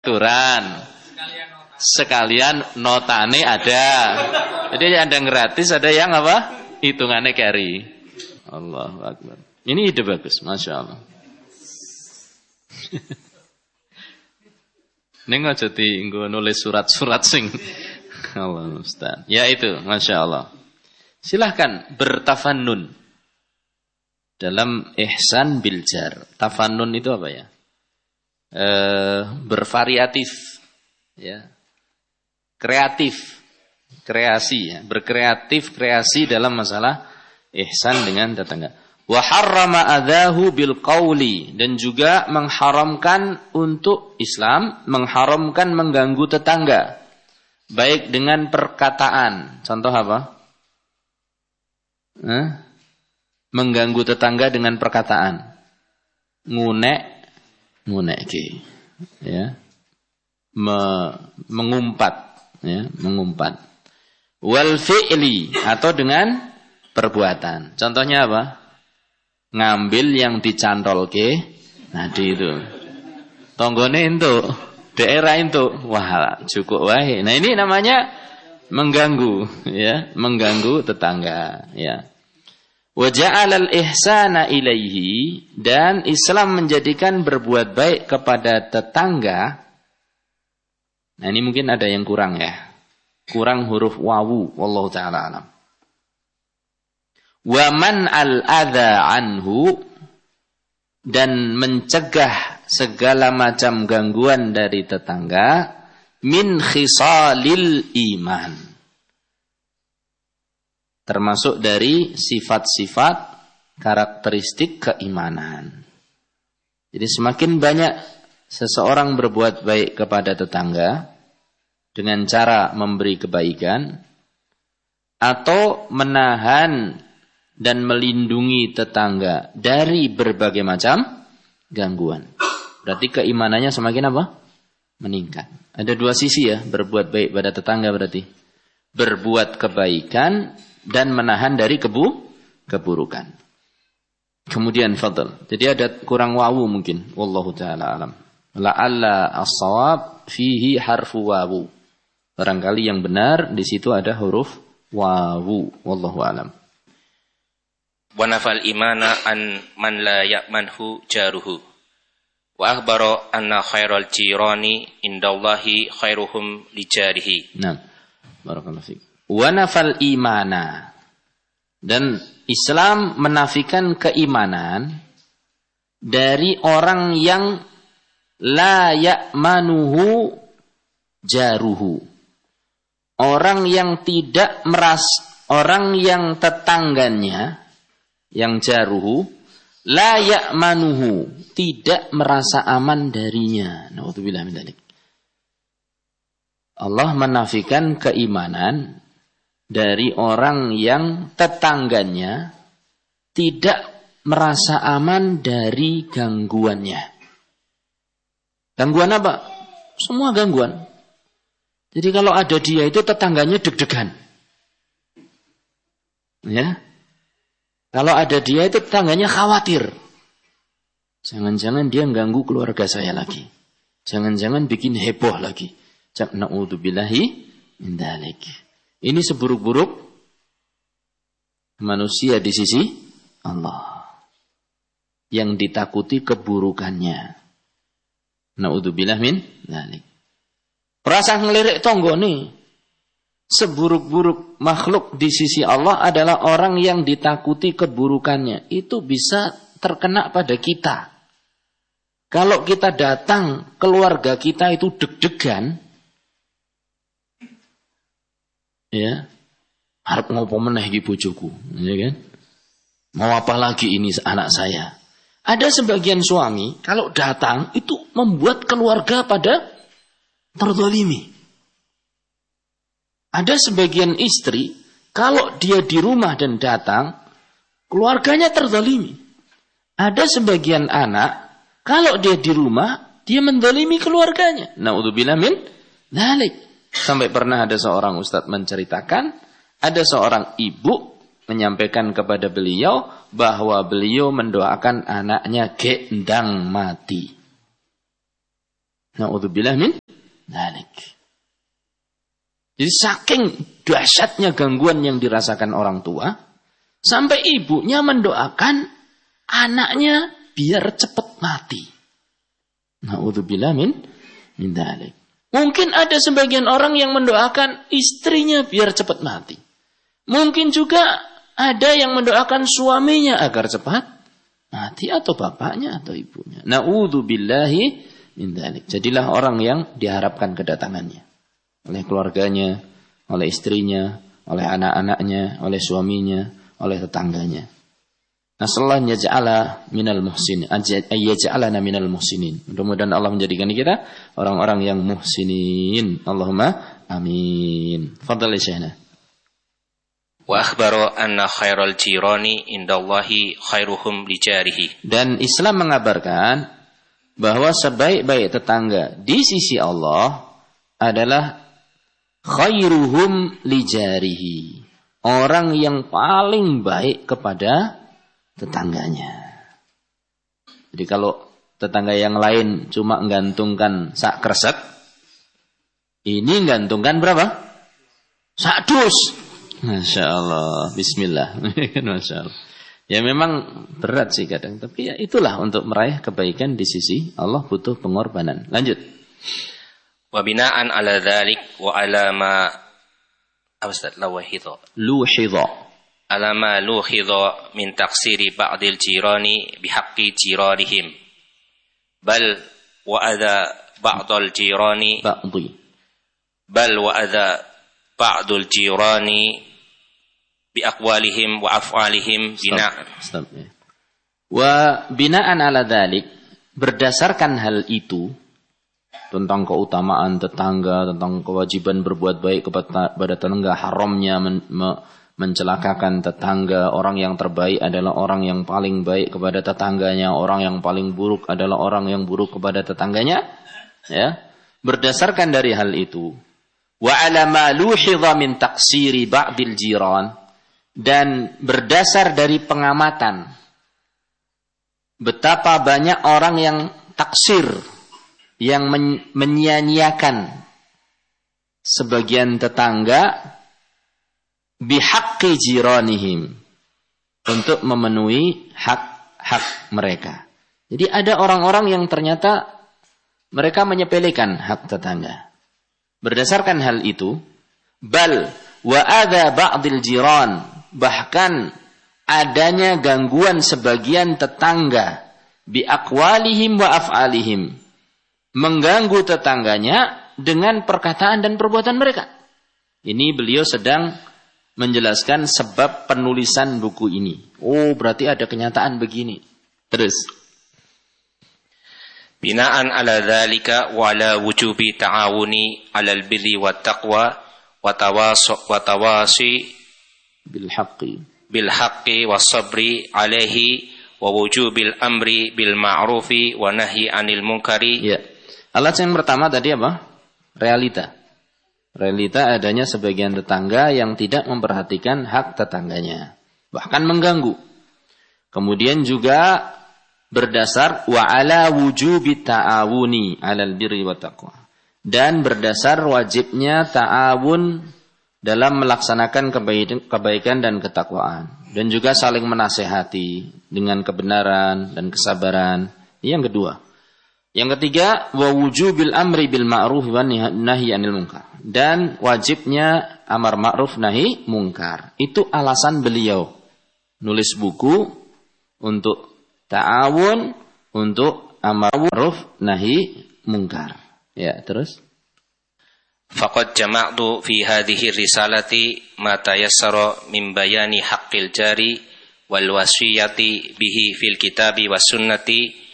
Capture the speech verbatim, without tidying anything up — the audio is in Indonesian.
aturan. Sekalian notane ada. Jadi ada yang gratis, ada yang apa? Hitungannya carry. Allahu Akbar. Ini ide bagus, Masya Allah. Ini aja dienggo nulis surat-surat sing Allah Ustaz. Ya itu, Masya Allah. Silahkan bertafannun dalam ihsan bil jar. Tafannun itu apa ya? E, bervariatif, ya, kreatif, kreasi, ya. Berkreatif, kreasi dalam masalah ihsan dengan tetangga. Wa harrama adahu bil qawli, dan juga mengharamkan untuk Islam mengharamkan mengganggu tetangga baik dengan perkataan. Contoh apa? Eh? Mengganggu tetangga dengan perkataan. Ngunek, ngunek ki, ya. Me, mengumpat, ya, mengumpat. Wal fi'li, atau dengan perbuatan. Contohnya apa? Ngambil yang dicantol ke, nah di itu. Tonggone itu, daerah itu, wah cukup wae. Nah ini namanya mengganggu, ya, mengganggu tetangga, ya. Wa ja'alal ihsana ilaihi, dan Islam menjadikan berbuat baik kepada tetangga. Nah ini mungkin ada yang kurang, ya. Kurang huruf wawu, wallahu ta'ala alam. Wa man al-adha anhu, dan mencegah segala macam gangguan dari tetangga, min khisalil iman, termasuk dari sifat-sifat karakteristik keimanan. Jadi semakin banyak seseorang berbuat baik kepada tetangga dengan cara memberi kebaikan atau menahan dan melindungi tetangga dari berbagai macam gangguan, berarti keimanannya semakin apa? Meningkat. Ada dua sisi, ya, berbuat baik pada tetangga berarti berbuat kebaikan dan menahan dari kebu keburukan. Kemudian fadl. Jadi ada kurang wawu mungkin. Wallahu ta'ala alam. La'alla as-shawab fihi harfu wawu. Barangkali yang benar di situ ada huruf wawu. Wallahu alam. Wa nafal imana an man la ya'manhu jaruhu. Wa akhbara anna khairal jirani indallahi khairuhum li jarihi. Nah, barakallahu fiik. Wa nafal imana, dan Islam menafikan keimanan dari orang yang la ya'manuhu jaruhu, orang yang tidak meras, orang yang tetangganya, yang jaruhu, la ya'manuhu, tidak merasa aman darinya. Na'udzubillah min dzalik. Allah menafikan keimanan dari orang yang tetangganya tidak merasa aman dari gangguannya. Gangguan apa? Semua gangguan. Jadi kalau ada dia itu tetangganya deg-degan. Ya. Kalau ada dia itu tetangganya khawatir. Jangan-jangan dia ganggu keluarga saya lagi. Jangan-jangan bikin heboh lagi. Na'udzubillahi min dzalik. Ini seburuk-buruk manusia di sisi Allah, yang ditakuti keburukannya. Na'udzubillah min dzalik. Perasaan ngelirik tonggo nih. Seburuk-buruk makhluk di sisi Allah adalah orang yang ditakuti keburukannya. Itu bisa terkena pada kita. Kalau kita datang, keluarga kita itu deg-degan, ya, harap ngopo meneh iki bojoku, ya kan? Mau apa lagi ini anak saya? Ada sebagian suami kalau datang itu membuat keluarga pada terzalimi. Ada sebagian istri kalau dia di rumah dan datang, keluarganya terzalimi. Ada sebagian anak kalau dia di rumah dia menzalimi keluarganya. Na'udzubillah min dzalik. Sampai pernah ada seorang ustadz menceritakan, ada seorang ibu menyampaikan kepada beliau bahwa beliau mendoakan anaknya gendang mati. Na'udzubillah min dzalik. Jadi saking dahsyatnya gangguan yang dirasakan orang tua, sampai ibunya mendoakan anaknya biar cepat mati. Na'udzubillah min min dzalik. Mungkin ada sebagian orang yang mendoakan istrinya biar cepat mati. Mungkin juga ada yang mendoakan suaminya agar cepat mati, atau bapaknya atau ibunya. Na'udzubillahi min dzalik. Jadilah orang yang diharapkan kedatangannya oleh keluarganya, oleh istrinya, oleh anak-anaknya, oleh suaminya, oleh tetangganya. Nasallahu yaj'ala minal muhsinin, yaj'alana minal muhsinin. Mudah-mudahan Allah menjadikan kita orang-orang yang muhsinin. Allahumma amin. Fadhal Syekhna. Wa akhbara anna khairal jirani indallahi khairuhum li jarihi. Dan Islam mengabarkan bahwa sebaik-baik tetangga di sisi Allah adalah khairuhum li jarihi. Orang yang paling baik kepada tetangganya. Jadi kalau tetangga yang lain cuma menggantungkan sak kresek, ini menggantungkan berapa? Sak dus. Masya Allah. Bismillah. Masya Allah. Ya memang berat sih kadang, tapi ya itulah untuk meraih kebaikan di sisi Allah butuh pengorbanan. Lanjut. Wa bina'an ala dzalik wa ala ma Ustaz lawahidha. Luhidha. Ala ma luhidha min taksiri ba'dil jirani bihaqqi jiranihim. Bal wa adha ba'dal jirani ba'di. Bal wa adha ba'dul jirani biaqwalihim wa af'alihim bina'. Stop, stop, ya. Wa bina'an ala dzalik, berdasarkan hal itu, tentang keutamaan tetangga, tentang kewajiban berbuat baik kepada tetangga, haramnya men, me, mencelakakan tetangga, orang yang terbaik adalah orang yang paling baik kepada tetangganya, orang yang paling buruk adalah orang yang buruk kepada tetangganya. Ya, berdasarkan dari hal itu, wa ala ma luhidha min taksiri ba'dil jiran, dan berdasar dari pengamatan betapa banyak orang yang taksir, yang men- menyia-nyiakan sebagian tetangga bihaqqi jiranihim, untuk memenuhi hak-hak mereka. Jadi ada orang-orang yang ternyata mereka menyepelekan hak tetangga. Berdasarkan hal itu, bal wa adza ba'dil jiran, bahkan adanya gangguan sebagian tetangga bi aqwalihim wa af'alihim, mengganggu tetangganya dengan perkataan dan perbuatan mereka. Ini beliau sedang menjelaskan sebab penulisan buku ini. Oh, berarti ada kenyataan begini. Terus. Bina'an ala dzalika wa ala wujubi ta'awuni 'alal birri wat taqwa wa tawasi wa tawasi bil haqqi bil haqqi was sabri 'alaihi wa wujubil amri bil ma'rufi wa nahyi 'anil munkari. Ya. Alasan yang pertama tadi apa? Realita. Realita adanya sebagian tetangga yang tidak memperhatikan hak tetangganya, bahkan mengganggu. Kemudian juga berdasar wa ala wujubi ta'awuni 'alal birri wat taqwa, dan berdasar wajibnya ta'awun dalam melaksanakan kebaikan dan ketakwaan, dan juga saling menasehati dengan kebenaran dan kesabaran. Yang kedua. Yang ketiga, wa wujubil amri bil ma'ruf wa nahyi 'anil munkar, dan wajibnya amar ma'ruf nahi munkar. Itu alasan beliau nulis buku untuk ta'awun, untuk amar ma'ruf nahi munkar. Ya, terus. Faqad jama'tu fi hadhihi risalati ma tayassara min bayani haqqil jari wal wasiyati bihi fil kitabi was sunnati